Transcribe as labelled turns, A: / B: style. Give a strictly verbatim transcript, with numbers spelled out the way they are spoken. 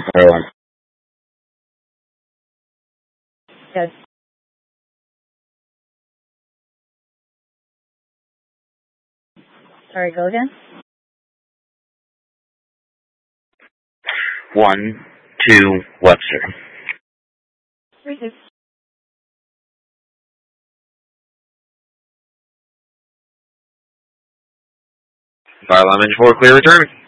A: Everyone.
B: Yes. Sorry, go again?
A: One, two, Webster.
B: Three, six.
A: Fire alarm engine four, clear return.